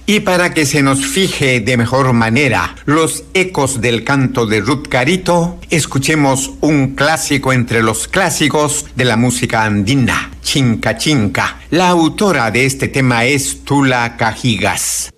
Y para que se nos fije de mejor manera los ecos del canto de Ruth Carito, escuchemos un clásico entre los clásicos de la música andina, Chinca Chinca. La autora de este tema es Tula Cajigas.